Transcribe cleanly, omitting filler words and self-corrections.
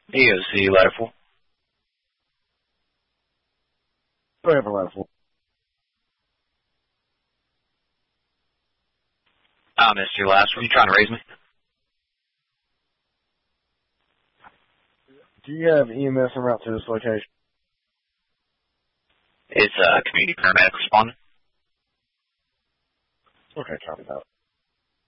EOC ladder 4. Go ahead for ladder 4. I missed your last one. You trying to raise me? Do you have EMS en route to this location? It's community paramedic responding. Okay, copy that.